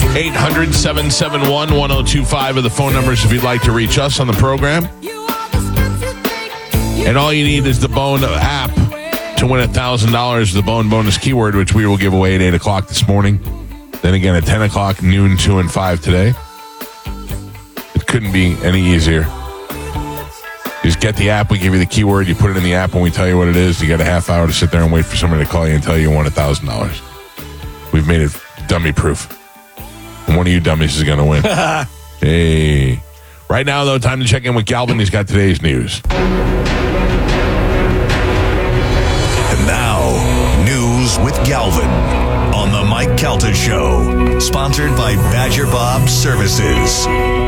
800-771-1025 are the phone numbers if you'd like to reach us on the program. And all you need is the Bone app to win $1,000, the Bone bonus keyword, which we will give away at 8 o'clock this morning. Then again at 10 o'clock, noon, 2, and 5 today. It couldn't be any easier. You just get the app, we give you the keyword, you put it in the app, and we tell you what it is. You got a half hour to sit there and wait for somebody to call you and tell you won $1,000. We've made it dummy-proof. And one of you dummies is going to win. Hey. Right now, though, time to check in with Galvin. He's got today's news. And now, news with Galvin on the Mike Calta Show. Sponsored by Badger Bob Services.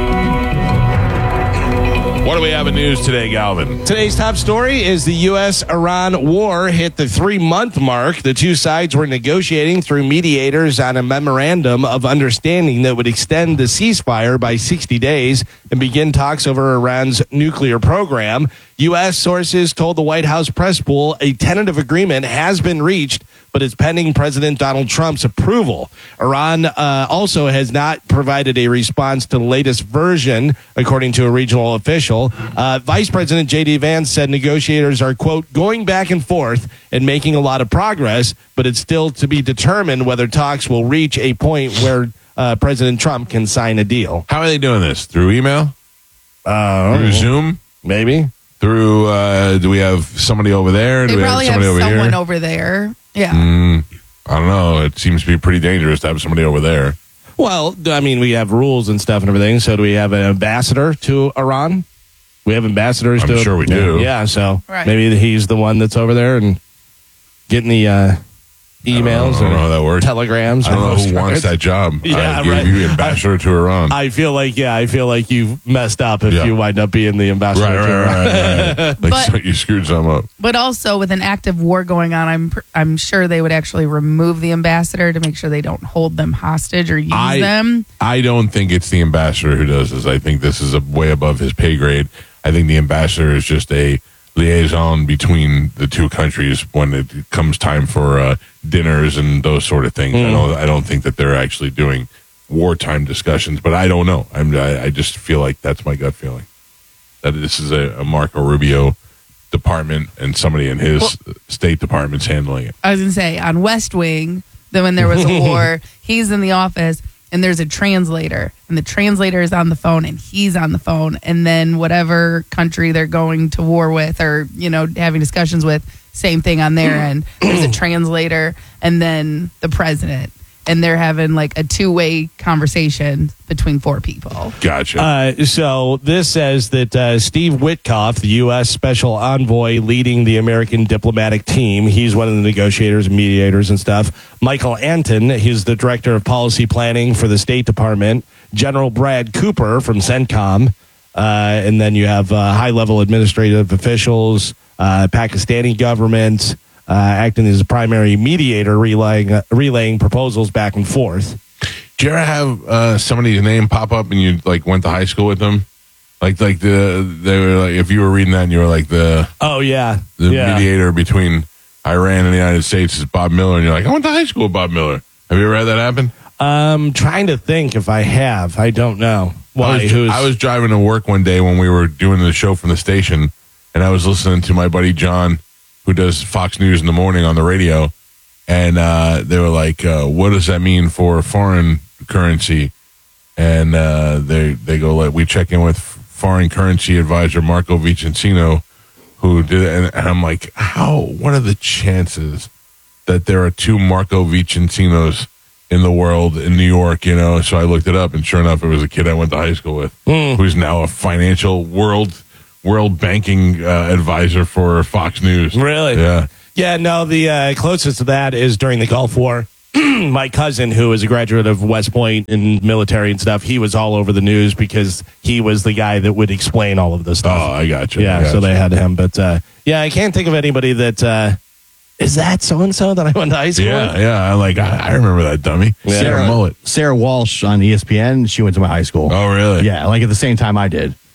What do we have in news today, Galvin? Today's top story is the U.S.-Iran war hit the 3-month mark. The two sides were negotiating through mediators on a memorandum of understanding that would extend the ceasefire by 60 days and begin talks over Iran's nuclear program. U.S. sources told the White House press pool a tentative agreement has been reached, but it's pending President Donald Trump's approval. Iran also has not provided a response to the latest version, according to a regional official. Vice President J.D. Vance said negotiators are, quote, going back and forth and making a lot of progress, but it's still to be determined whether talks will reach a point where President Trump can sign a deal. How are they doing this? Through email? Through Zoom? Maybe. Through, do we have somebody over there? They Do we probably have have somebody over someone here? over there. Yeah. I don't know. It seems to be pretty dangerous to have somebody over there. Well, I mean, we have rules and stuff and everything. So do we have an ambassador to Iran? We have ambassadors I'm sure we do. Yeah, so Right. maybe he's the one that's over there and getting the emails I don't know how that works. telegrams. I don't know who postcards. wants that job. Yeah, I give right. you ambassador to Iran. I feel like you messed up if you wind up being the ambassador to Iran. Right. Like But- so you screwed some up. But also, with an active war going on, I'm sure they would actually remove the ambassador to make sure they don't hold them hostage or use them. I don't think it's the ambassador who does this. I think this is way above his pay grade. I think the ambassador is just a liaison between the two countries when it comes time for dinners and those sort of things. I don't think that they're actually doing wartime discussions, but I don't know. I just feel like that's my gut feeling, that this is a Marco Rubio department and somebody in his State Department's handling it. I was going to say, on West Wing, then when there was a war, he's in the office and there's a translator, and the translator is on the phone and he's on the phone, and then whatever country they're going to war with or, having discussions with, same thing on their end. There's a translator and then the president, and they're having like a two-way conversation between 4 people. Gotcha. So this says that Steve Witkoff, the U.S. Special Envoy leading the American diplomatic team, he's one of the negotiators and mediators and stuff. Michael Anton, he's the Director of Policy Planning for the State Department. General Brad Cooper from CENTCOM. And then you have high-level administrative officials, Pakistani government, acting as a primary mediator, relaying proposals back and forth. Do you ever have somebody's name pop up and you went to high school with them? They were like, if you were reading that and you were like the mediator between Iran and the United States is Bob Miller, and you're like, I went to high school with Bob Miller. Have you ever had that happen? Trying to think if I have. I don't know. Why? I was driving to work one day when we were doing the show from the station, and I was listening to my buddy John, who does Fox News in the morning on the radio, and they were like, what does that mean for foreign currency? And they go, we check in with foreign currency advisor Marco Vicentino, who did it. And I'm like, what are the chances that there are 2 Marco Vicentinos in the world in New York, So I looked it up, and sure enough, it was a kid I went to high school with, who's now a financial world banking advisor for Fox News. Really? Yeah. Yeah, no, the closest to that is during the Gulf War. My cousin, who is a graduate of West Point in military and stuff, he was all over the news because he was the guy that would explain all of this stuff. Oh, I got you. Yeah, so they had him. But, I can't think of anybody that... is that so-and-so that I went to high school with? Yeah. I remember that dummy. Yeah. Sarah Mullet. Sarah Walsh on ESPN, she went to my high school. Oh, really? Yeah, at the same time I did.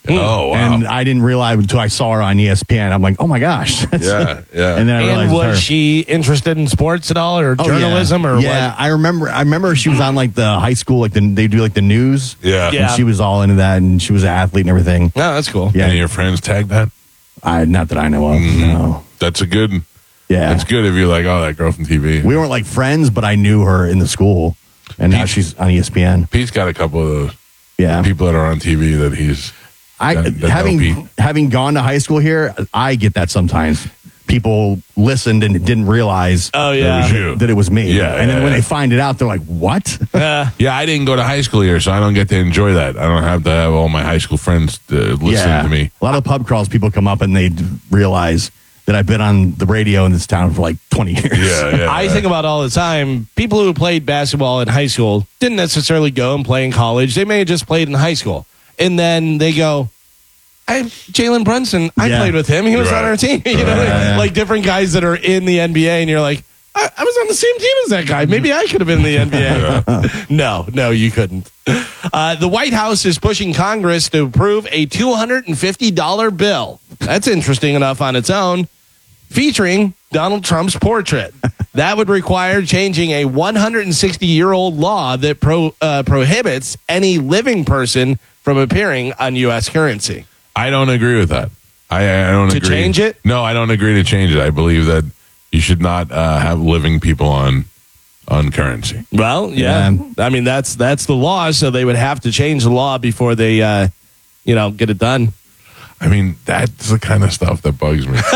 Oh, wow. And I didn't realize until I saw her on ESPN. I'm like, oh my gosh. Yeah, yeah. And then I realized And it was her. was she interested in sports at all, or Oh, journalism, yeah. or yeah, what? I remember she was on like the high school, like they do like the news. Yeah. Yeah. And she was all into that, and she was an athlete and everything. No, that's cool. Yeah. Any of your friends tag that? Not that I know of. No. That's a good. Yeah. That's good if you're like, oh, that girl from TV. We weren't like friends, but I knew her in the school, and now she's on ESPN. Pete's got a couple of those Yeah. people that are on TV that he's. that know Pete. Having gone to high school here, I get that sometimes. People listened and didn't realize Oh, That yeah. was you. that it was me. Yeah, and then yeah, when yeah. they find it out, they're like, "What?" Yeah. Yeah, I didn't go to high school here, so I don't get to enjoy that. I don't have to have all my high school friends listening to me. A lot of pub crawls, people come up and they realize that I've been on the radio in this town for like 20 years. Yeah, yeah. I think about all the time, people who played basketball in high school didn't necessarily go and play in college. They may have just played in high school. And then they go, Jalen Brunson, I Yeah. played with him. He was Right. on our team. You know, Yeah. like different guys that are in the NBA, and you're like, I was on the same team as that guy. Maybe I could have been in the NBA. No, you couldn't. The White House is pushing Congress to approve a $250 bill. That's interesting enough on its own, featuring Donald Trump's portrait. That would require changing a 160-year-old law that prohibits any living person from appearing on U.S. currency. I don't agree with that. I don't To agree. change it? No, I don't agree to change it. I believe that you should not have living people on currency. Well, yeah. Yeah. I mean, that's the law, so they would have to change the law before they, get it done. I mean, that's the kind of stuff that bugs me.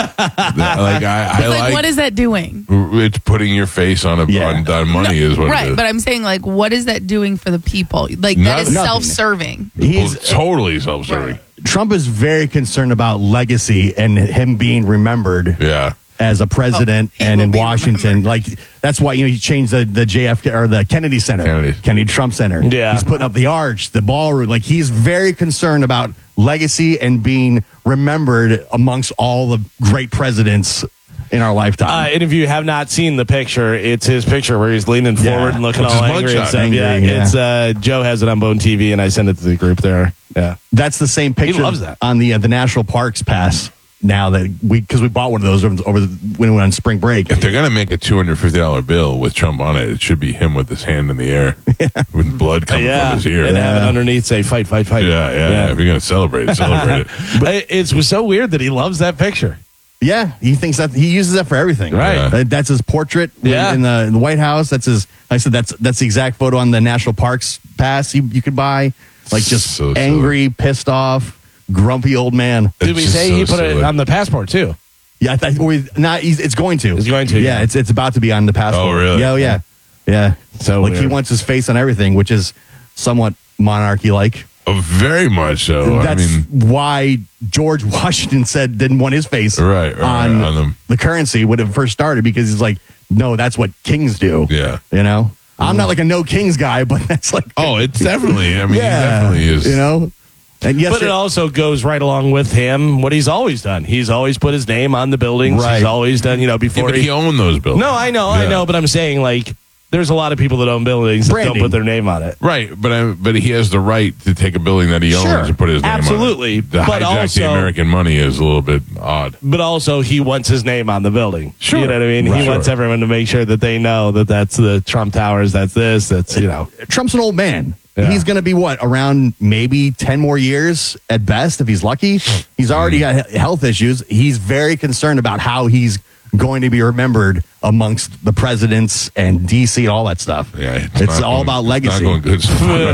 I like what is that doing? it's putting your face on Yeah. on money is what it Right, is. but I'm saying, like, what is that doing for the people? Like, that is Nothing. self-serving. He's totally self-serving. Trump is very concerned about legacy and him being remembered Yeah. as a president he and will in be Washington. Like that's why he changed the JFK or the Kennedy Center, Kennedy Trump Center. Yeah. He's putting up the arch, the ballroom. Like he's very concerned about legacy and being remembered amongst all the great presidents in our lifetime. And if you have not seen the picture, it's his picture where he's leaning forward and looking It's all his angry and mugshot. stuff. Yeah, Angry, yeah. it's Joe has it on Bone TV, and I sent it to the group there. Yeah, That's the same picture loves that. on the National Parks Pass. Now that because we bought one of those when we went on spring break. If they're going to make a $250 bill with Trump on it, it should be him with his hand in the air with blood coming from his ear. and have it underneath say fight, fight, fight. Yeah. If you're going to celebrate it, celebrate it. But it was so weird that he loves that picture. Yeah, he thinks that he uses that for everything. Right. Yeah. That's his portrait Yeah. in the White House. That's his. I said that's the exact photo on the National Parks Pass you could buy. Like just So silly. angry, pissed off, grumpy old man. Did It's we just say so he put it silly. on the passport too? Yeah, it's going to. It's going to, Yeah, yeah. it's about to be on the passport. Oh, really? Yeah. So like he weird. wants his face on everything, which is somewhat monarchy-like. Oh, very much so. That's I mean, why George Washington didn't want his face Right, on on them. the currency when it first started because he's like, no, that's what kings do. Yeah. You know? I'm not like a no kings guy, but that's like, Oh, it's definitely. I mean, he definitely is. You know? And yes, But it also goes right along with him what he's always done. He's always put his name on the buildings. Right. He's always done, Yeah, before but he owned those buildings. No, I know, but I'm saying like there's a lot of people that own buildings that Branding. don't put their name on it. Right, but he has the right to take a building that he owns Sure, and put his name absolutely. on it. To But hijack also- the American money is a little bit odd. But also he wants his name on the building. Sure. You know what I mean? Right. He wants Sure. everyone to make sure that they know that that's the Trump Towers, that's this, that's, Trump's an old man. Yeah. He's going to be around maybe 10 more years at best if he's lucky. He's already got health issues. He's very concerned about how he's going to be remembered amongst the presidents and DC and all that stuff. Yeah, it's not all going- about it's legacy. Not going good. So far.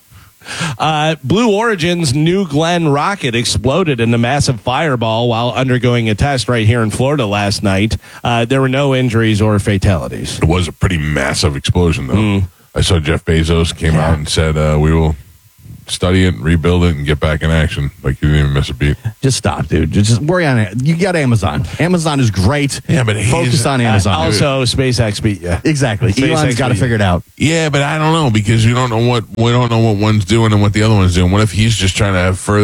Yeah. Blue Origin's New Glenn rocket exploded in a massive fireball while undergoing a test right here in Florida last night. There were no injuries or fatalities. It was a pretty massive explosion, though. I saw Jeff Bezos came out and said, we will study it, rebuild it, and get back in action. Like, he didn't even miss a beat. Just stop, dude. Just worry on it. You got Amazon. Amazon is great. Yeah, but focus on Amazon. Also, SpaceX beat you. Exactly. SpaceX Elon's got to beat you. figure it out. Yeah, but I don't know, because we don't know what one's doing and what the other one's doing. What if he's just trying to have further...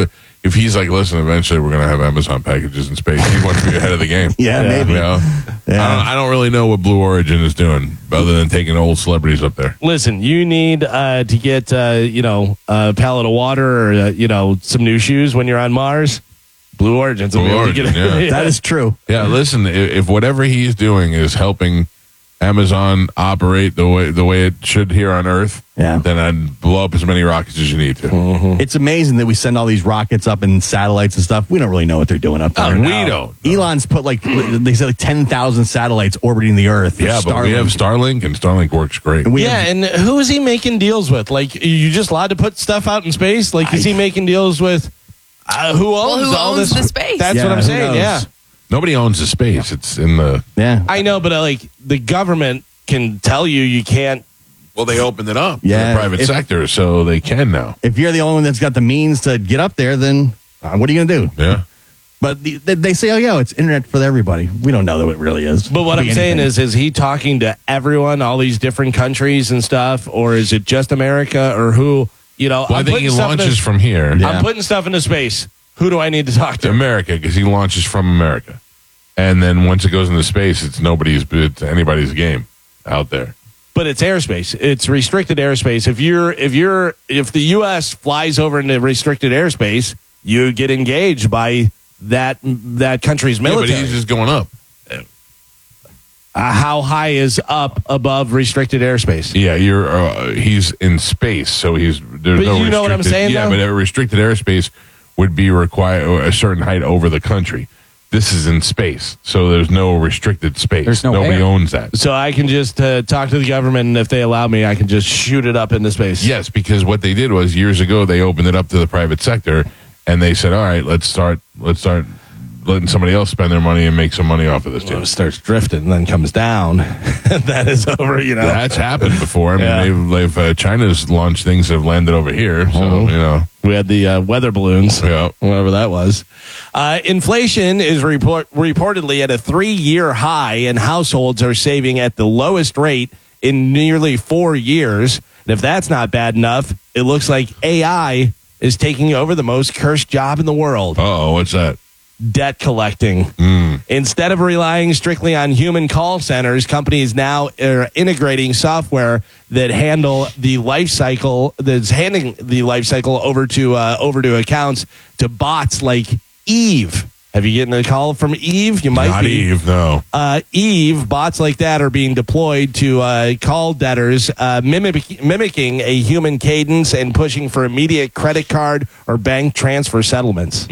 if he's like, listen, eventually we're going to have Amazon packages in space, he wants to be ahead of the game. Yeah, maybe. You know? Yeah. I don't really know what Blue Origin is doing other than taking old celebrities up there. Listen, you need to get a pallet of water or some new shoes when you're on Mars. Blue Origin's will be able to get it. Yeah. That is true. Yeah, listen, if whatever he's doing is helping Amazon operate the way it should here on Earth, Yeah. then I'd blow up as many rockets as you need to. It's amazing that we send all these rockets up and satellites and stuff. We don't really know what they're doing up there. We don't. Elon's put they said 10,000 satellites orbiting the Earth. Yeah, but we have Starlink, and Starlink works great. And we Yeah, have- and who is he making deals with? Like, you just allowed to put stuff out in space? Like, is he making deals with who owns all owns this? the space? That's what I'm who saying, knows? yeah. Nobody owns the space. It's in the... Yeah. I know, but the government can tell you can't. Well, they opened it up to Yeah, the private if- sector, so they can now. If you're the only one that's got the means to get up there, then what are you going to do? Yeah. But they say, oh, yeah, it's internet for everybody. We don't know that it really is. But what Could I'm be saying anything. is he talking to everyone, all these different countries and stuff, or is it just America, or who? Well, I I'm think he putting stuff into- launches from here Yeah. I'm putting stuff into space. Who do I need to talk to to? America because he launches from America. And then once it goes into space, it's anybody's game out there. But it's airspace. It's restricted airspace. If the U.S. flies over into restricted airspace, you get engaged by that country's Yeah, military. but he's just going up. How high is up above restricted airspace? Yeah, he's in space, so there's But no you know what I'm restricted- saying, Yeah, though? but a restricted airspace would be require a certain height over the country. This is in space, so there's no restricted space. There's no Nobody air. owns that. So I can just talk to the government, and if they allow me, I can just shoot it up into space. Yes, because what they did was years ago they opened it up to the private sector, and they said, "All right, let's start letting somebody else spend their money and make some money off of this Well, too." it starts drifting and then comes down. That is over, That's happened before. I mean, they've China's launched things that have landed over here, so We had the weather balloons, Yeah. whatever that was. Inflation is reportedly at a 3-year high, and households are saving at the lowest rate in nearly 4 years. And if that's not bad enough, it looks like AI is taking over the most cursed job in the world. Oh, what's that? Debt collecting. Instead of relying strictly on human call centers, companies now are integrating software that handle the life cycle, that's handing the life cycle over to accounts, to bots like Eve. Have you gotten a call from Eve? You might Not be. Eve, no. Eve, bots like that are being deployed to call debtors, mimicking a human cadence and pushing for immediate credit card or bank transfer settlements.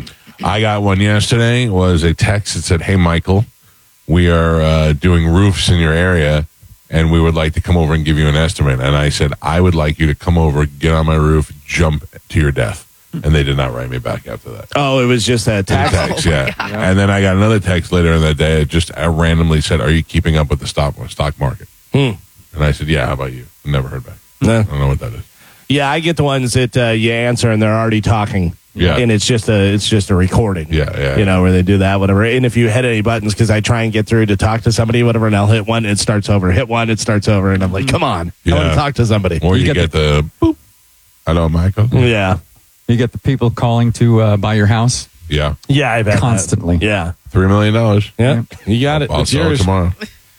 I got one yesterday. It was a text that said, "Hey, Michael, we are doing roofs in your area, and we would like to come over and give you an estimate." And I said, "I would like you to come over, get on my roof, jump to your death." And they did not write me back after that. Oh, it was just a text. Text, yeah. And then I got another text later in that day. It just randomly said, "Are you keeping up with the stock market?" And I said, "Yeah, how about you?" Never heard back. No. I don't know what that is. Yeah, I get the ones that you answer and they're already talking. Yeah. And it's just a recording. Yeah. Where they do that, whatever. And if you hit any buttons, because I try and get through to talk to somebody, whatever, and I'll hit one, it starts over. Hit one, it starts over. And I'm like, come on. I want Yeah. to talk to somebody. Or you get the boop. Hello, Michael. Yeah. You get the people calling to buy your house Yeah. Yeah, I've had that. constantly. Yeah. $3 million. Yeah. You got it. I'll It's sell it yours. tomorrow.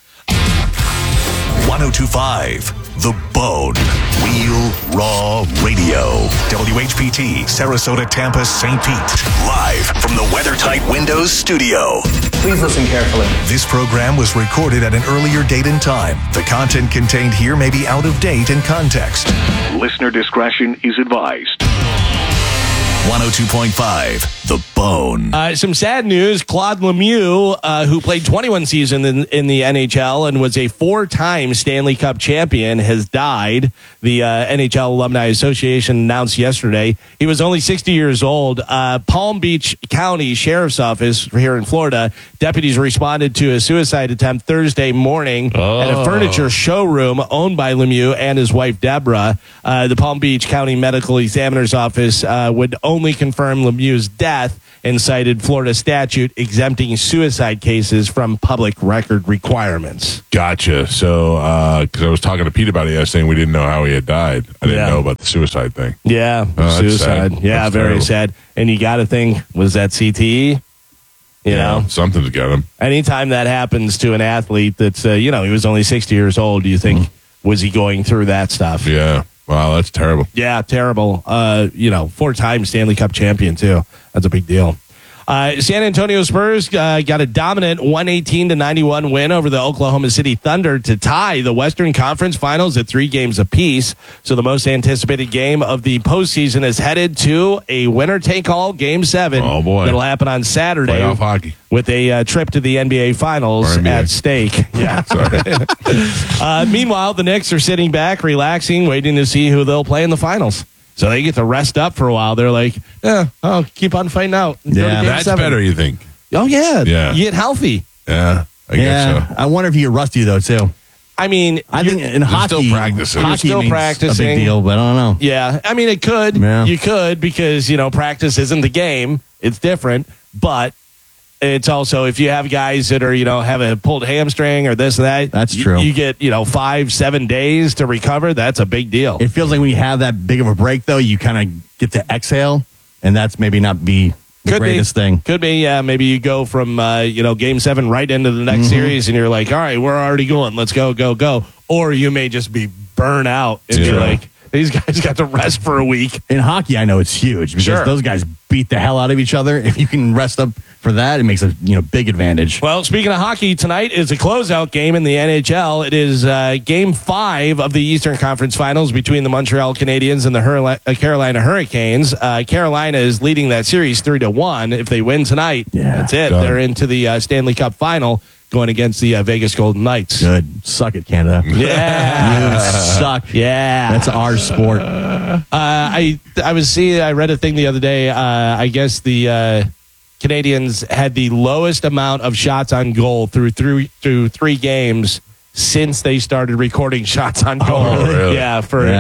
1025 The Bone. Real Raw Radio. WHPT, Sarasota, Tampa, St. Pete. Live from the WeatherTight Windows studio. Please listen carefully. This program was recorded at an earlier date and time. The content contained here may be out of date in context. Listener discretion is advised. 102.5 The Bone. Some sad news. Claude Lemieux, who played 21 seasons in the NHL and was a 4-time Stanley Cup champion, has died. The NHL Alumni Association announced yesterday. He was only 60 years old. Palm Beach County Sheriff's Office here in Florida, deputies responded to a suicide attempt Thursday morning at a furniture showroom owned by Lemieux and his wife, Deborah. The Palm Beach County Medical Examiner's Office would only confirm Lemieux's death and cited Florida statute exempting suicide cases from public record requirements. Gotcha. So, because I was talking to Pete about it yesterday, and we didn't know how he had died. I didn't know about the suicide thing. Yeah, that's suicide. sad. Yeah, That's very terrible. sad. And you got to think, was that CTE? You know, something's got him. anytime that happens to an athlete that's, he was only 60 years old, do you think, was he going through that stuff? Yeah. Wow, that's terrible. Yeah, terrible. 4-time Stanley Cup champion, too. That's a big deal. San Antonio Spurs got a dominant 118-91 win over the Oklahoma City Thunder to tie the Western Conference Finals at 3 games apiece. So the most anticipated game of the postseason is headed to a winner-take-all Game 7. Oh, boy. That'll happen on Saturday. Playoff hockey. With a trip to the NBA Finals Or NBA. at stake. Yeah. Sorry. Meanwhile, the Knicks are sitting back, relaxing, waiting to see who they'll play in the finals. So they get to rest up for a while. They're like, I'll keep on fighting out. Go to Game That's 7. better, you think? Oh, yeah. Yeah. You get healthy. Yeah, I guess so. I wonder if you get rusty, though, too. I mean, I think in hockey, still practicing. hockey You're still means practicing. a big deal, but I don't know. yeah. I mean, it could. Yeah. You could because, practice isn't the game. It's different. But it's also, if you have guys that are, have a pulled hamstring or this or that. That's true. You get, 5-7 days to recover. That's a big deal. It feels like when you have that big of a break, though, you kind of get to exhale, and that's maybe not be the greatest thing. Could be, yeah. Maybe you go from, Game 7 right into the next series, and you're like, all right, we're already going. Let's go, go, go. Or you may just be burnt out, and you're like, these guys got to rest for a week. In hockey, I know it's huge because Sure. those guys beat the hell out of each other. If you can rest up for that, it makes a big advantage. Well, speaking of hockey, tonight is a closeout game in the NHL. It is Game 5 of the Eastern Conference Finals between the Montreal Canadiens and the Carolina Hurricanes. Carolina is leading that series 3-1. If they win tonight, that's it. Done. They're into the Stanley Cup Final, going against the Vegas Golden Knights. Good. Suck it, Canada. Yeah. You suck. Yeah. That's our sport. I read a thing the other day. I guess the Canadians had the lowest amount of shots on goal through 3 games since they started recording shots on goal. Oh, really? Yeah,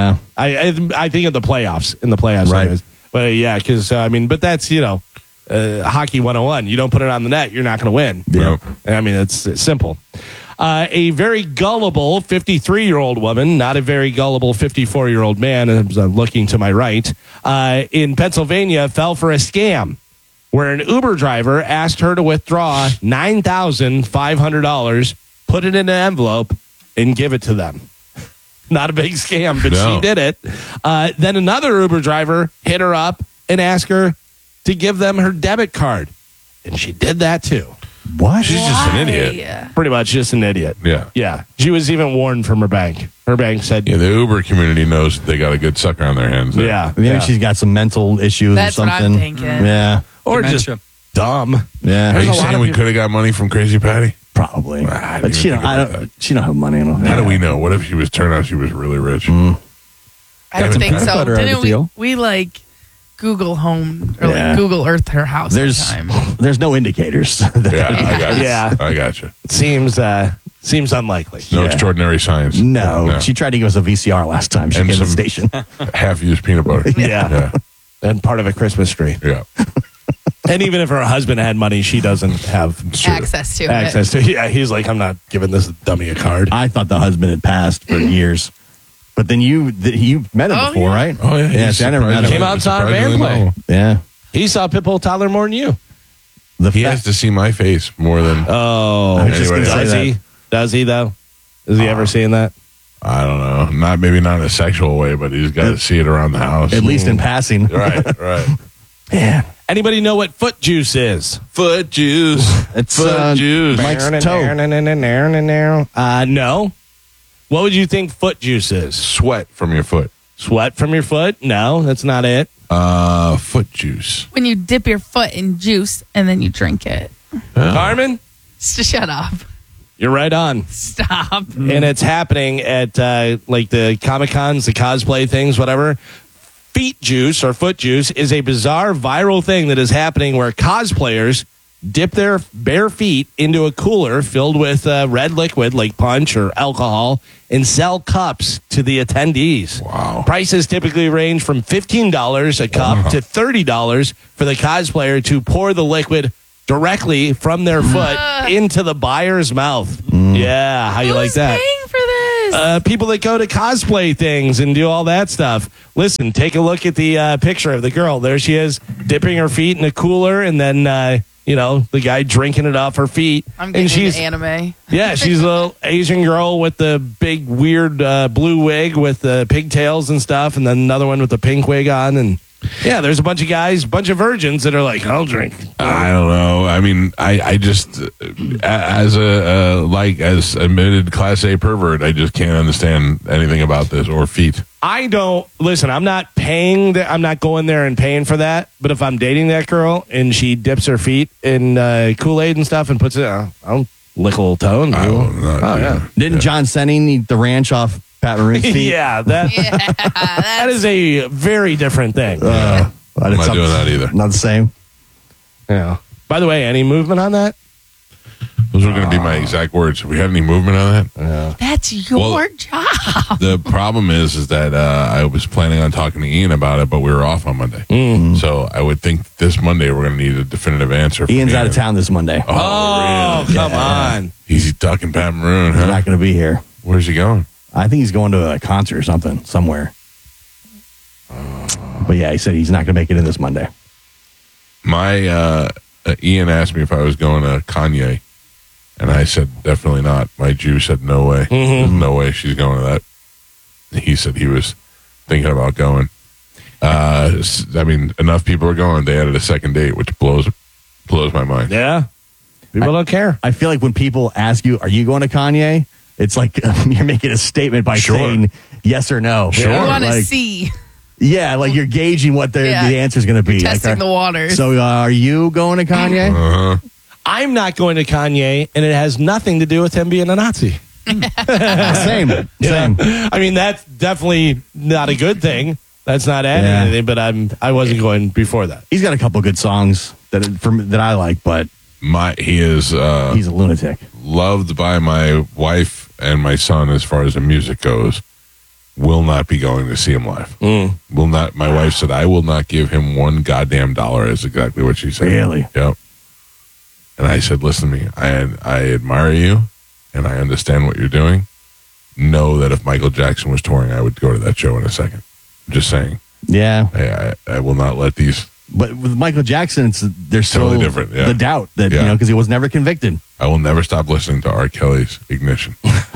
I think in the playoffs, Right. anyways. But yeah, because but that's hockey 101. You don't put it on the net, you're not going to win. Yeah. I mean, it's simple. A very gullible 53-year-old woman, not a very gullible 54-year-old man, as I'm looking to my right, in Pennsylvania fell for a scam where an Uber driver asked her to withdraw $9,500, put it in an envelope, and give it to them. Not a big scam, but No. she did it. Then another Uber driver hit her up and asked her to give them her debit card. And she did that too. What? She's just an idiot. Yeah. Pretty much just an idiot. Yeah. Yeah. She was even warned from her bank. Her bank said, Yeah, the Uber community knows they got a good sucker on their hands. yeah. Maybe yeah. she's got some mental issues That's or what I'm something. thinking. Yeah. Or Dementia. just dumb. Yeah. Are There's you a lot saying of we people- could have got money from Crazy Patty? Probably. I didn't But she even don't, think I about don't, she don't have money. I don't How do know. we know? What if she was turned out she was really rich? I don't think peanut so. butter out of Didn't the deal. we Google home or Yeah. like Google Earth her house There's sometime. there's no indicators. Yeah, I got you. Yeah. I got you. Seems unlikely. No Yeah. extraordinary science. No, she tried to give us a VCR last time. She And came to the some- station. Half-used peanut butter. Yeah. Yeah. And part of a Christmas tree. Yeah. And even if her husband had money, she doesn't have Sure. Access to it. access to. Yeah, he's like, I'm not giving this dummy a card. I thought the husband had passed for years, but then you met him Oh, before, yeah. right? Oh, yeah. Yeah, he's see, I never met him. Came out and saw a band surprisingly play. low. Yeah. He saw Pitbull Toddler more than you. The He fa- has to see my face more than Oh, I was just gonna does say he? Does he though? Is he ever seeing that? I don't know. Maybe not in a sexual way, but he's got to see it around the house. at least in passing. Right, right. Yeah. Anybody know what foot juice is? Foot juice. It's Foot juice. Mike's toe. No. What would you think foot juice is? Sweat from your foot. Sweat from your foot? No, that's not it. Foot juice. When you dip your foot in juice and then you drink it. Carmen, Shut up. you're right on. Stop. And it's happening at like the Comic-Cons, the cosplay things, whatever. Feet juice or foot juice is a bizarre viral thing that is happening where cosplayers dip their bare feet into a cooler filled with red liquid like punch or alcohol and sell cups to the attendees. Wow. Prices typically range from $15 a cup to $30 for the cosplayer to pour the liquid directly from their foot into the buyer's mouth. Yeah, how you like Who's that? paying for this? People that go to cosplay things and do all that stuff. Listen, take a look at the picture of the girl. There she is, dipping her feet in a cooler, and then the guy drinking it off her feet. I'm getting and she's into anime. yeah, she's a little Asian girl with the big weird blue wig with the pigtails and stuff, and then another one with the pink wig on. And yeah, there's a bunch of guys, bunch of virgins that are like, I'll drink. I don't know. I mean, I just, as as admitted Class A pervert, I just can't understand anything about this or feet. I don't listen. I'm not paying. I'm not going there and paying for that. But if I'm dating that girl and she dips her feet in Kool-Aid and stuff and puts it, I'll lick a little toe. And I will not. oh yeah. Didn't John Senning eat the ranch off Pat Maroon's feet? Yeah, that is a very different thing. I'm not doing that either. Not the same. Yeah. By the way, any movement on that? Those were going to be my exact words. Have we had any movement on that? That's your job. The problem is that I was planning on talking to Ian about it, but we were off on Monday. So I would think this Monday we're going to need a definitive answer. From Ian's Ian. out of town this Monday. Oh, really? come on. He's ducking Pat Maroon, He's huh? not going to be here. Where's he going? I think he's going to a concert or something somewhere. But yeah, he said he's not going to make it in this Monday. My Ian asked me if I was going to Kanye, and I said definitely not. My Jew said no way. There's no way she's going to that. He said he was thinking about going. I mean, enough people are going. They added a second date, which blows my mind. Yeah. People don't care. I feel like when people ask you, are you going to Kanye? It's like you're making a statement by saying yes or no. Sure. You want to Like, see, yeah, like you're gauging what the answer is going to be. testing Like, the waters. So are you going to Kanye? I'm not going to Kanye, and it has nothing to do with him being a Nazi. Same. I mean, that's definitely not a good thing. That's not adding Yeah. anything, but I wasn't going before that. He's got a couple good songs that I like, but He is he's a lunatic. loved by my wife and my son as far as the music goes. Will not be going to see him live. Will not. My wife said I will not give him one goddamn dollar. Is exactly what she said. Really? Yep. And I said, listen to me. I admire you, and I understand what you're doing. Know that if Michael Jackson was touring, I would go to that show in a second. I'm just saying. Yeah. I will not let these. But with Michael Jackson, there's still Totally different, yeah. the doubt that, Yeah. because he was never convicted. I will never stop listening to R. Kelly's Ignition.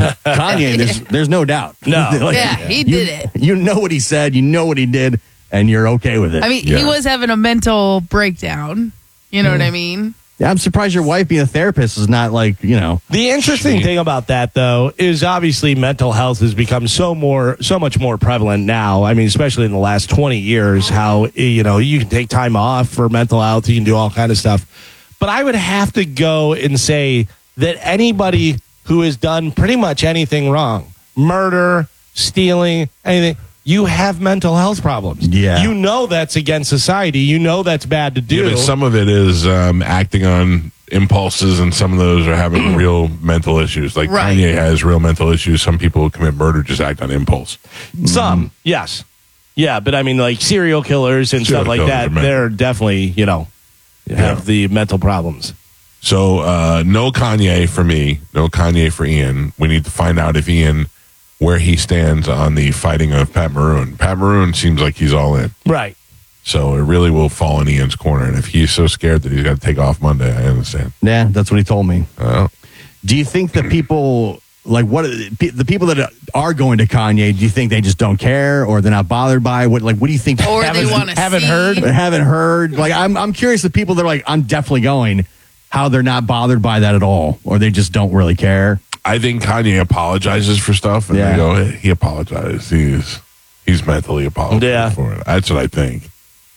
Kanye, there's no doubt. No. Yeah, he did it. You know what he said, you know what he did, and you're okay with it. I mean, Yeah. he was having a mental breakdown. You know what I mean? Yeah, I'm surprised your wife being a therapist is not like, The interesting thing about that, though, is obviously mental health has become so much more prevalent now. I mean, especially in the last 20 years, how, you can take time off for mental health. You can do all kind of stuff. But I would have to go and say that anybody who has done pretty much anything wrong, murder, stealing, anything, you have mental health problems. Yeah. You know that's against society. You know that's bad to do. Yeah, but some of it is acting on impulses, and some of those are having real mental issues. Like Right. Kanye has real mental issues. Some people who commit murder just act on impulse. Some, yes. Yeah, but I mean, like serial killers and Serial stuff like killers that, are mental. they're definitely, have the mental problems. So no Kanye for me, no Kanye for Ian. We need to find out if Ian, where he stands on the fighting of Pat Maroon. Pat Maroon seems like he's all in. Right. So it really will fall in Ian's corner. And if he's so scared that he's got to take off Monday, I understand. yeah, that's what he told me. Well, Do you think that people, like the people that are going to Kanye, do you think they just don't care or they're not bothered by it? What do you think? Or they want to haven't see. heard? Haven't heard. Like, I'm curious the people that are like, I'm definitely going, how they're not bothered by that at all, or they just don't really care. I think Kanye apologizes for stuff, and Yeah. they go, he apologized. He's mentally apologized Yeah. for it. That's what I think.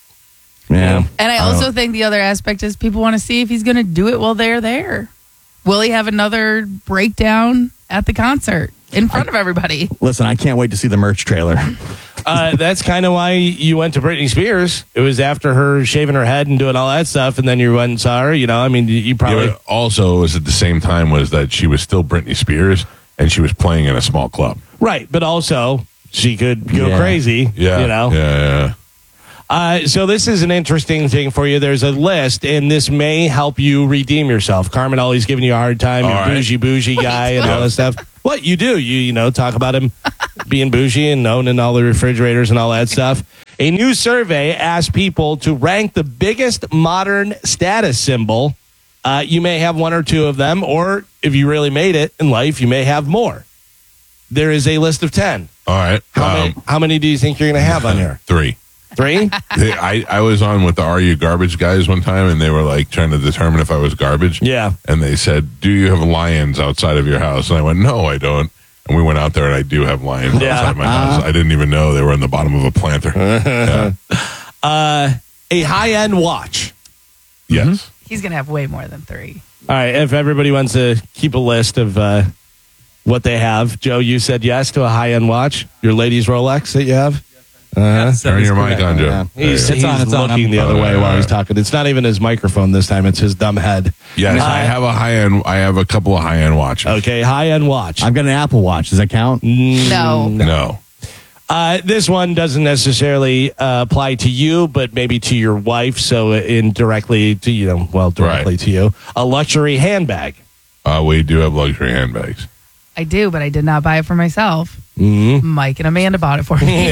Yeah. And I also think the other aspect is people want to see if he's going to do it while they're there. Will he have another breakdown at the concert in front of everybody? Listen, I can't wait to see the merch trailer. That's kind of why you went to Britney Spears. It was after her shaving her head and doing all that stuff, and then you went and saw her. You know, I mean, you probably Yeah, but also was at the same time was that she was still Britney Spears and she was playing in a small club. right, but also she could go Yeah. crazy. Yeah, you know. yeah. So this is an interesting thing for you. There's a list, and this may help you redeem yourself. Carmen always giving you a hard time. All You're right. bougie guy and all that stuff. What you do, you know, talk about him being bougie and owning all the refrigerators and all that stuff. A new survey asked people to rank the biggest modern status symbol. You may have one or two of them, or if you really made it in life, you may have more. There is a list of 10. All right. How many do you think you're going to have on here? 3. 3? I was on with the Are You Garbage guys one time, and they were like trying to determine if I was garbage. Yeah. And they said, "Do you have lions outside of your house?" And I went, "No, I don't." And we went out there, and I do have lions Yeah. outside my house. I didn't even know they were in the bottom of a planter. Yeah. A high-end watch. Yes. He's going to have way more than 3. All right, if everybody wants to keep a list of what they have. Joe, you said yes to a high-end watch. Your lady's Rolex that you have? Turn your mic on, Joe. Yeah. He's, It's on, he's it's on. looking the other way all while he's right. talking. It's not even his microphone this time. It's his dumb head. Yes, I have a high-end. I have a couple of high-end watches. Okay, high-end watch. I've got an Apple Watch. Does that count? No. No. This one doesn't necessarily apply to you, but maybe to your wife. So indirectly to directly Right. to you. A luxury handbag. We do have luxury handbags. I do, but I did not buy it for myself. Mm-hmm. Mike and Amanda bought it for me.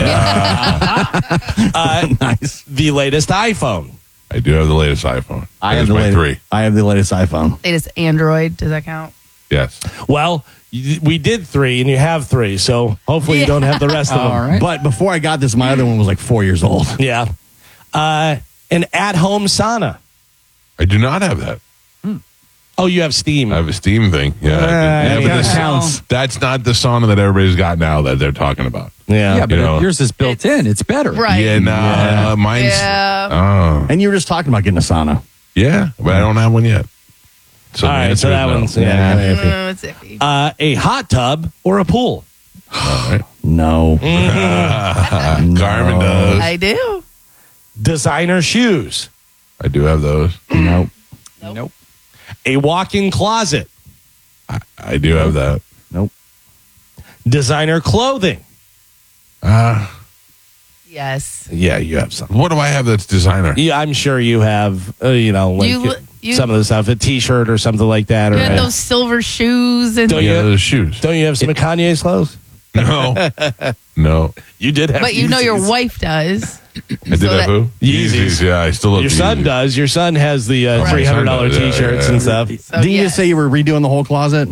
Nice. The latest iPhone. I do have the latest iPhone. I That have is the my latest. 3. I have the latest iPhone. Latest Android. Does that count? Yes. Well, we did 3, and you have 3. So hopefully you don't have the rest of them. All right. But before I got this, my other one was like 4 years old. Yeah. An at-home sauna. I do not have that. Oh, you have Steam. I have a Steam thing. Yeah. yeah, but this counts. That's not the sauna that everybody's got now that they're talking about. yeah. Yeah, but You know. yours is built in. It's better. Right. Yeah, nah, mine's. Yeah. Oh, And you were just talking about getting a sauna. yeah, but I don't have one yet. So All the right, answer so is that no. one's Yeah. kinda iffy. Oh, it's iffy. A hot tub or a pool. No. Carmen does. I do. Designer shoes. I do have those. Nope. Nope. A walk-in closet. I do have that. Nope. Designer clothing. Yes. Yeah, you have some. What do I have that's designer? Yeah, I'm sure you have, You- some of the stuff, a T-shirt or something like that. You Or had those silver shoes and Don't Yeah, you- those shoes. don't you have some of Kanye's clothes? No, no. You did have but you know your Yeezys. wife does. I did So have that- who? Yeezys. Yeah, I still have Your the son Yeezys. does. Your son has the my $300 son does, yeah, T-shirts yeah. and stuff. So, Didn't you yes. just say you were redoing the whole closet?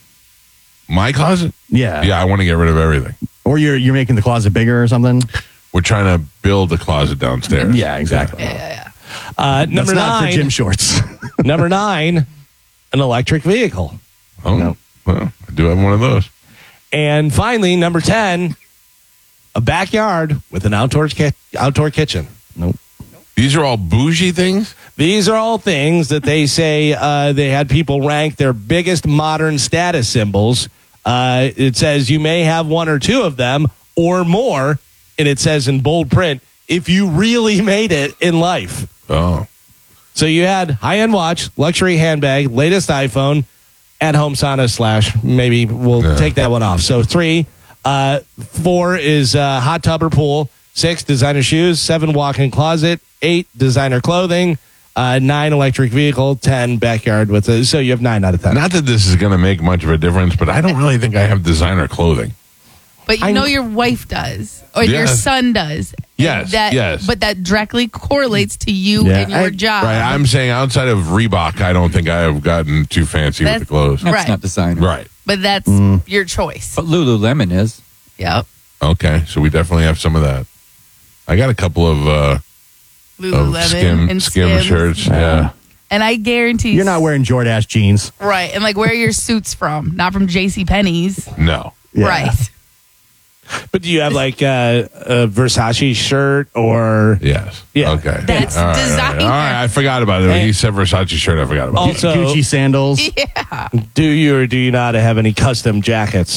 My closet? Yeah. Yeah, I want to get rid of everything. Or you're making the closet bigger or something? We're trying to build a closet downstairs. Yeah, exactly. Number That's not for gym nine. shorts. Number 9, an electric vehicle. Oh, No. well, I do have one of those. And finally, number 10, a backyard with an outdoor kitchen. Nope. These are all bougie things? These are all things that they say they had people rank their biggest modern status symbols. It says you may have one or two of them or more, and it says in bold print, if you really made it in life. Oh. So you had high-end watch, luxury handbag, latest iPhone, at-home sauna / maybe we'll take that one off. So 3, 4 is hot tub or pool. 6, designer shoes. 7, walk-in closet. 8, designer clothing. 9, electric vehicle. 10, backyard with a. So you have 9 out of 10. Not that this is going to make much of a difference, but I don't really think I have designer clothing. But you know your wife does, or your Yes. son does. And Yes, that, yes. But that directly correlates to you Yeah. and your job. Right. I'm saying outside of Reebok, I don't think I have gotten too fancy with the That's- clothes. That's Right. not designer. Right. But that's your choice. But Lululemon is. Yep. Okay. So we definitely have some of that. I got a couple of Lululemon and skim Skims. shirts. Yeah. And I guarantee You're not wearing Jordache jeans. right. And like, where are your suits from? Not from J.C. Penney's, No. Yeah. right? But do you have like a Versace shirt or Yes. Yeah. Okay. That's All right, designer. All right. I forgot about it. When you said Versace shirt, I forgot about it. also Gucci sandals. do you or do you not have any custom jackets?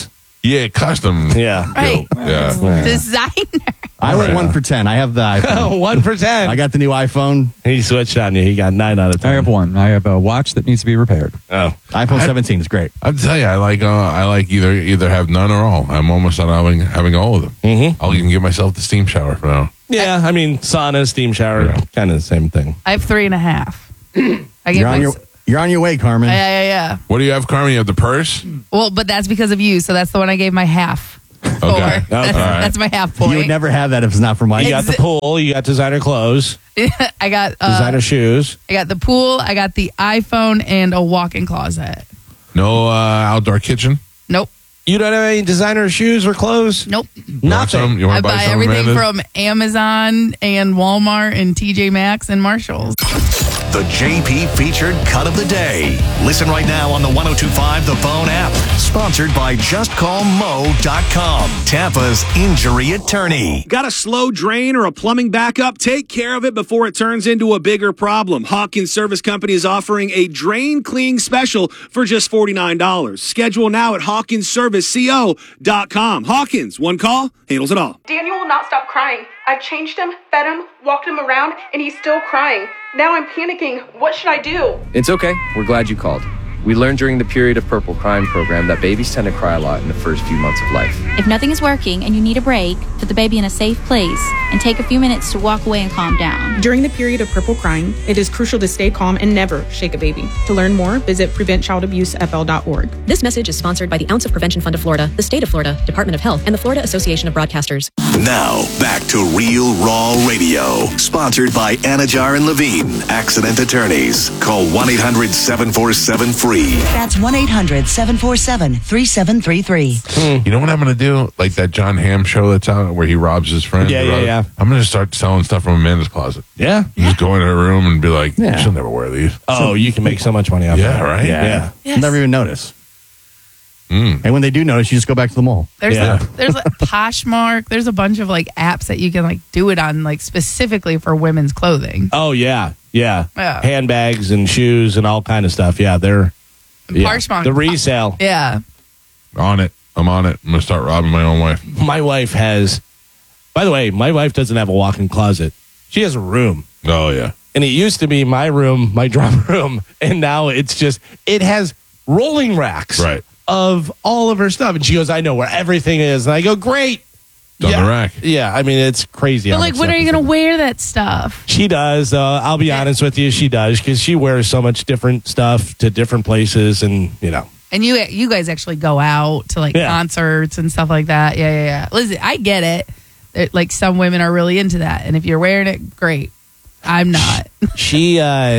Yeah, custom. Yeah. Right. Yeah. Designer. I went 1 for 10. I have the iPhone. 1 for 10. I got the new iPhone. He switched on you. He got 9 out of 10. I have one. I have a watch that needs to be repaired. Oh. iPhone 17 is great. I'll tell you, I like either have none or all. I'm almost on having all of them. Mhm. I'll even give myself the steam shower for now. Yeah, I mean, sauna, steam shower, kind of the same thing. I have 3.5. I gave You're on your way, Carmen. yeah. What do you have, Carmen? You have the purse? Well, but that's because of you. So that's the one I gave my half for. Okay. That's, All right. that's my half point. You would never have that if it's not for Mike. You got the pool, you got designer clothes, I got designer shoes. I got the pool. I got the iPhone and a walk-in closet. No outdoor kitchen? Nope. You don't have any designer shoes or clothes? Nope. You want some? Nothing. You want I to buy buy some, everything Amanda? from Amazon and Walmart and TJ Maxx and Marshalls. The JP featured cut of the day. Listen right now on the 1025 The Bone app. Sponsored by JustCallMo.com. Tampa's injury attorney. Got a slow drain or a plumbing backup? Take care of it before it turns into a bigger problem. Hawkins Service Company is offering a drain cleaning special for just $49. Schedule now at HawkinsServiceCO.com. Hawkins, one call, handles it all. Daniel will not stop crying. I've changed him, fed him, walked him around, and he's still crying. Now I'm panicking. What should I do? It's okay. We're glad you called. We learned during the Period of Purple Crying program that babies tend to cry a lot in the first few months of life. If nothing is working and you need a break, put the baby in a safe place and take a few minutes to walk away and calm down. During the period of purple crying, it is crucial to stay calm and never shake a baby. To learn more, visit PreventChildAbuseFL.org. This message is sponsored by the Ounce of Prevention Fund of Florida, the State of Florida, Department of Health, and the Florida Association of Broadcasters. Now, back to Real Raw Radio. Sponsored by Anajar and Levine, Accident Attorneys. Call 1-800-747-FREE. That's 1-800-747-3733. You know what I'm going to do? Like that John Hamm show that's out where he robs his friends? Yeah. I'm going to start selling stuff from Amanda's closet. Yeah. You just go into her room and be like, she'll never wear these. Oh, you can make so much money off Yeah, that. right? Yeah. You'll never even notice. And when they do notice, you just go back to the mall. There's Yeah. there's like Poshmark. There's a bunch of like apps that you can like do it on, like specifically for women's clothing. Oh, yeah. Yeah. Handbags and shoes and all kind of stuff. Yeah, they're Poshmark. the resale. Yeah. On it. I'm on it. I'm going to start robbing my own wife. My wife has, by the way, my wife doesn't have a walk-in closet. She has a room. Oh, yeah. And it used to be my room, my drum room. And now it's just, it has rolling racks of all of her stuff. And she goes, I know where everything is. And I go, great. It's on the rack. Yeah, I mean, it's crazy. But how like, much when are stuff you is going to in wear that stuff? She does. I'll be honest with you. She does because she wears so much different stuff to different places, and you know. And you guys actually go out to like concerts and stuff like that. Yeah. Listen, I get it. Like some women are really into that, and if you're wearing it, great. I'm not. She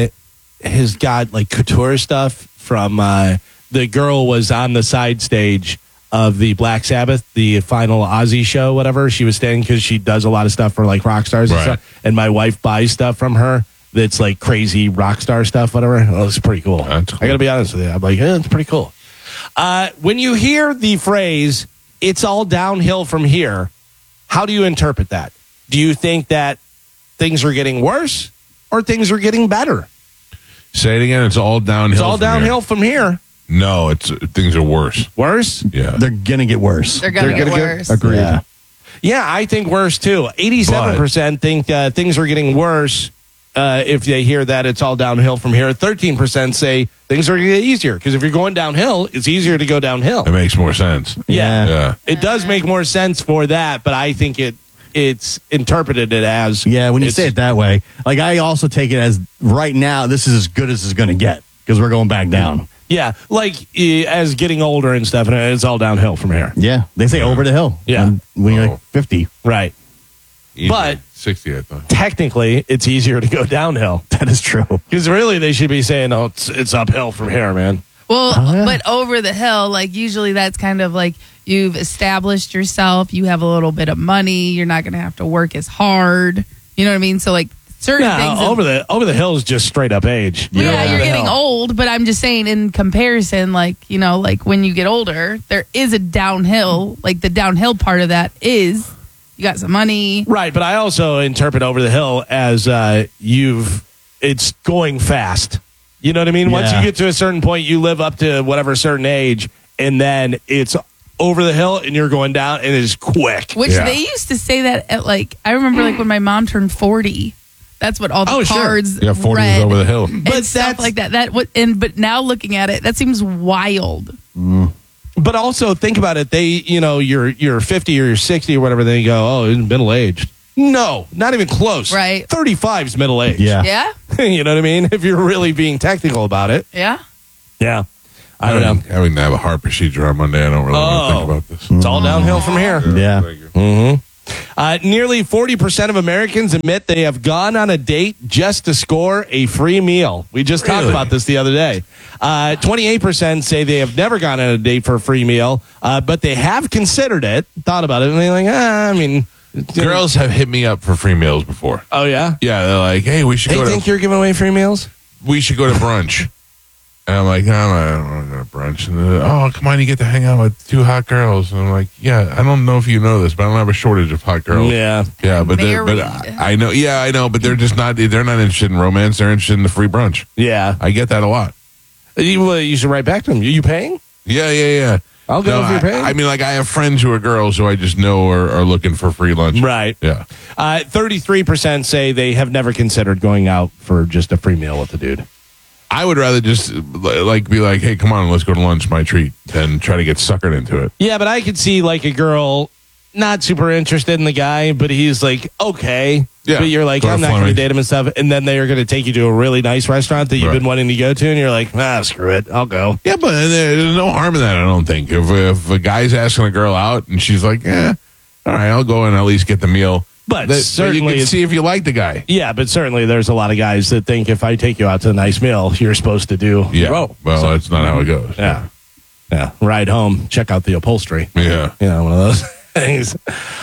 has got like couture stuff from. The girl was on the side stage of the Black Sabbath, the final Ozzy show, whatever. She was staying because she does a lot of stuff for like rock stars and stuff. And my wife buys stuff from her that's like crazy rock star stuff, whatever. Oh, it's pretty cool. I got to be honest with you. I'm like, it's pretty cool. When you hear the phrase, it's all downhill from here, how do you interpret that? Do you think that things are getting worse or things are getting better? Say it again. It's all downhill. It's all downhill from here. No, things are worse. Worse? Yeah. They're going to get worse. They're going to get worse. Agreed. Yeah, I think worse too. 87% think things are getting worse if they hear that it's all downhill from here. 13% say things are going to get easier because if you're going downhill, it's easier to go downhill. It makes more sense. Yeah. It does make more sense for that, but I think it's interpreted it as. Yeah, when you say it that way. Like, I also take it as right now, this is as good as it's going to get because we're going back down. Yeah, like as getting older and stuff, and it's all downhill from here. Yeah, they say over the hill. Yeah. When you're like 50. Right. Easy. But 60, I thought. Technically, it's easier to go downhill. That is true. Because really, they should be saying, "Oh, it's uphill from here, man." Well, but over the hill, like usually that's kind of like you've established yourself. You have a little bit of money. You're not going to have to work as hard. You know what I mean? So like certain things. over the hill is just straight up age. Yeah, you're getting old, but I'm just saying in comparison, like, you know, like when you get older, there is a downhill. Like the downhill part of that is you got some money. Right, but I also interpret over the hill as it's going fast. You know what I mean? Once you get to a certain point, you live up to whatever certain age, and then it's over the hill and you're going down, and it is quick. Which they used to say that at I remember when my mom turned 40. That's what all the cards Yeah, 40 read is over the hill. and stuff like that. But now looking at it, that seems wild. But also think about it. You're 50 or you're 60 or whatever. Then you go, oh, it's middle aged. No, not even close. Right. 35 is middle aged. Yeah. Yeah. You know what I mean? If you're really being technical about it. Yeah. Yeah. I don't know. Having to have a heart procedure on Monday, I don't really want to think about this. It's all downhill from here. Yeah. Nearly 40% of Americans admit they have gone on a date just to score a free meal. We just talked about this the other day. 28% say they have never gone on a date for a free meal, but they have considered it, thought about it, and they're like, Girls have hit me up for free meals before. Oh, yeah? Yeah, they're like, hey, we should They think you're giving away free meals? we should go to brunch. And I'm like, no, I don't want to go to brunch. And they're, oh, come on, you get to hang out with two hot girls. And I'm like, yeah, I don't know if you know this, but I don't have a shortage of hot girls. Yeah. Yeah, but I know. Yeah, I know, but they're just not. They're not interested in romance. They're interested in the free brunch. Yeah. I get that a lot. You should write back to them. You paying? Yeah. I'll go if you're paying. I mean, like, I have friends who are girls who I just know are looking for free lunch. Right. Yeah. 33% say they have never considered going out for just a free meal with a dude. I would rather just be like, hey, come on, let's go to lunch, my treat, than try to get suckered into it. Yeah, but I could see like a girl not super interested in the guy, but he's like, okay. Yeah. But you're like, Go to I'm not going to Fleming's. date him and stuff. And then they are going to take you to a really nice restaurant that you've been wanting to go to. And you're like, screw it. I'll go. Yeah, but there's no harm in that, I don't think. If a guy's asking a girl out and she's like, all right, I'll go and at least get the meal. But you certainly can see if you like the guy. Yeah, but certainly there's a lot of guys that think if I take you out to a nice meal, you're supposed to do. Yeah. Well, That's not how it goes. Yeah. Yeah. Ride home, check out the upholstery. Yeah. You know, one of those things.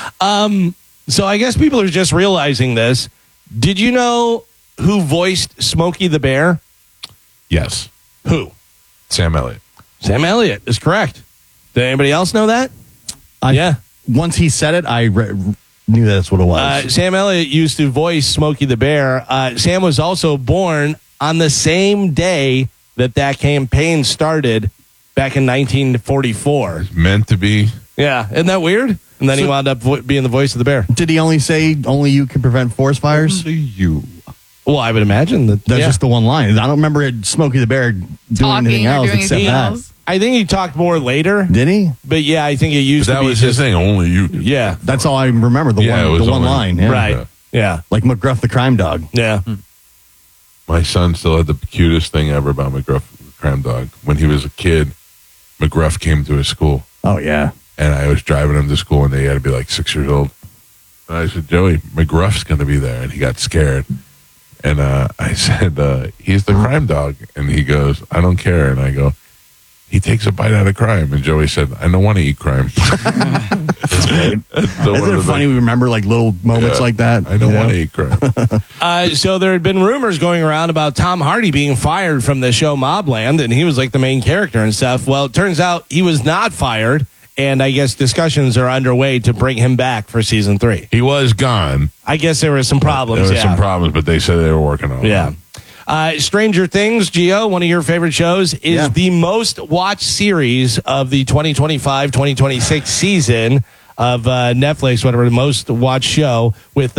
So I guess people are just realizing this. Did you know who voiced Smokey the Bear? Yes. Who? Sam Elliott. Sam Elliott is correct. Did anybody else know that? Yeah. Once he said it, I knew that's what it was. Sam Elliott used to voice Smokey the Bear. Sam was also born on the same day that campaign started back in 1944. Meant to be. Yeah. Isn't that weird? And then he wound up being the voice of the bear. Did he only say only you can prevent forest fires? Only you. Well, I would imagine that's just the one line. I don't remember Smokey the Bear doing anything else except that. I think he talked more later. Did he? But yeah, I think it used to be. That was his thing. Only you. Yeah. That's all I remember. The one line. Yeah. Right. Yeah. Like McGruff the crime dog. Yeah. My son still had the cutest thing ever about McGruff the crime dog. When he was a kid, McGruff came to his school. Oh, yeah. And I was driving him to school, and he had to be like 6 years old. And I said, Joey, McGruff's going to be there. And he got scared. And I said, he's the crime dog. And he goes, I don't care. And I go, he takes a bite out of crime. And Joey said, I don't want to eat crime. That's great. Isn't it funny we remember like little moments like that? I don't want to eat crime. So there had been rumors going around about Tom Hardy being fired from the show Mobland, and he was like the main character and stuff. Well, it turns out he was not fired, and I guess discussions are underway to bring him back for season 3. He was gone. I guess there were some problems. There were some problems, but they said they were working on it. Yeah. Stranger Things, Gio, one of your favorite shows, is the most watched series of the 2025-2026 season of Netflix, whatever, the most watched show, with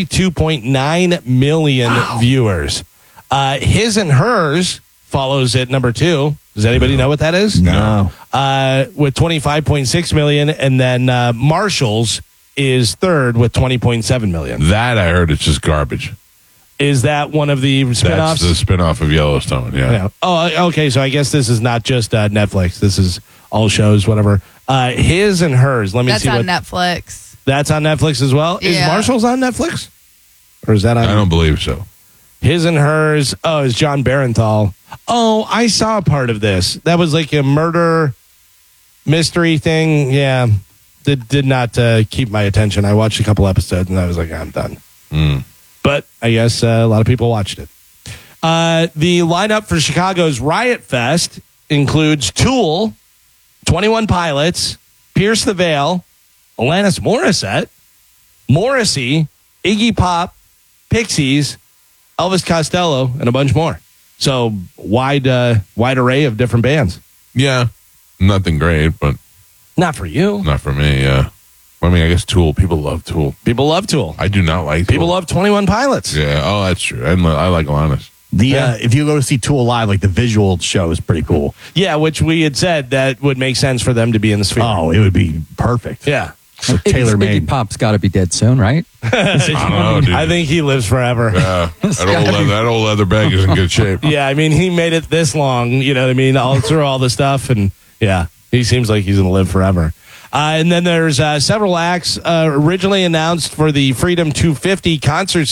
32.9 million viewers. His and Hers follows at number 2. Does anybody know what that is? No. With 25.6 million, and then Marshall's is third with 20.7 million. That I heard it's just garbage. Is that one of the spinoffs? That's the spinoff of Yellowstone, yeah. Oh, okay. So I guess this is not just Netflix. This is all shows, whatever. His and Hers. Let me That's see on what. Netflix. That's on Netflix as well. Is Yeah. Marshall's on Netflix? Or is that on? I don't believe so. His and Hers. Oh, is John Barenthal. Oh, I saw a part of this. That was like a murder mystery thing. Yeah. Did not keep my attention. I watched a couple episodes and I was like, I'm done. But I guess a lot of people watched it. The lineup for Chicago's Riot Fest includes Tool, 21 Pilots, Pierce the Veil, Alanis Morissette, Morrissey, Iggy Pop, Pixies, Elvis Costello, and a bunch more. So wide array of different bands. Yeah, nothing great, but Not for you. Not for me, yeah. I mean, I guess Tool. People love Tool. People love Tool. I do not like Tool. People love 21 Pilots. Yeah, oh, that's true. I like Alanis. If you go to see Tool live, like the visual show is pretty cool. Yeah, which we had said that would make sense for them to be in the Sphere. Oh, it would be perfect. Yeah. So tailor-made. Iggy Pop's got to be dead soon, right? I don't know, dude. I think he lives forever. Yeah, that old leather bag is in good shape. Yeah, I mean, he made it this long, you know what I mean, all through all the stuff, and yeah, he seems like he's going to live forever. And then there's several acts originally announced for the Freedom 250 concert